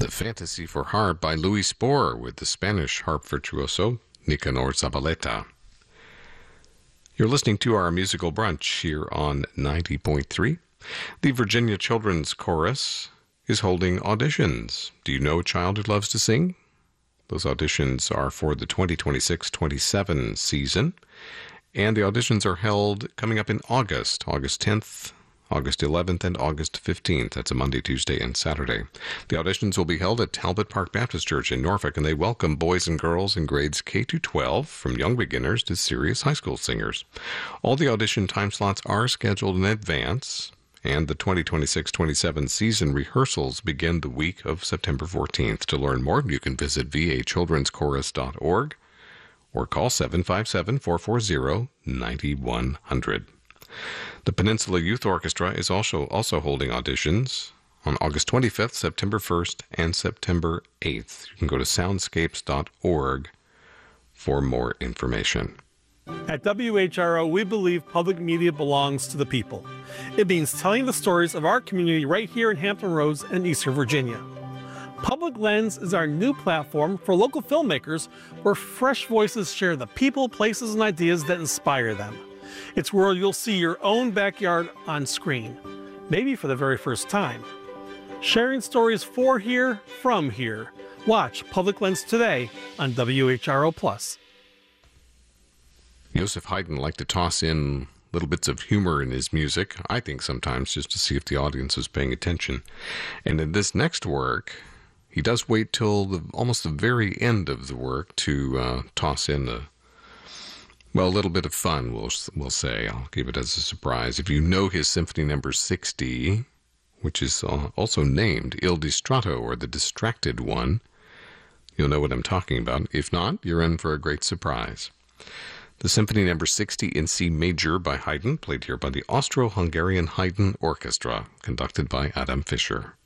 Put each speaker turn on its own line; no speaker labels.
Fantasy for Harp by Louis Spohr with the Spanish harp virtuoso Nicanor Zabaleta. You're listening to our musical brunch here on 90.3. The Virginia Children's Chorus is holding auditions. Do you know a child who loves to sing? Those auditions are for the 2026-27 season, and the auditions are held coming up in August 10th, August 11th, and August 15th. That's a Monday, Tuesday, and Saturday. The auditions will be held at Talbot Park Baptist Church in Norfolk, and they welcome boys and girls in grades K to 12, from young beginners to serious high school singers. All the audition time slots are scheduled in advance, and the 2026-27 season rehearsals begin the week of September 14th. To learn more, you can visit vachildrenschorus.org or call 757-440-9100. The Peninsula Youth Orchestra is also holding auditions on August 25th, September 1st, and September 8th. You can go to soundscapes.org for more information.
At WHRO, we believe public media belongs to the people. It means telling the stories of our community right here in Hampton Roads and Eastern Virginia. Public Lens is our new platform for local filmmakers where fresh voices share the people, places, and ideas that inspire them. It's where you'll see your own backyard on screen, maybe for the very first time. Sharing stories for here, from here. Watch Public Lens today on WHRO+.
Joseph Haydn liked to toss in little bits of humor in his music, I think sometimes, just to see if the audience was paying attention. And in this next work, he does wait till almost the very end of the work to toss in a little bit of fun, we'll say. I'll give it as a surprise. If you know his Symphony Number 60, which is also named Il Distratto, or the Distracted One, you'll know what I'm talking about. If not, you're in for a great surprise. The Symphony Number 60 in C major by Haydn, played here by the Austro-Hungarian Haydn Orchestra, conducted by Adam Fischer.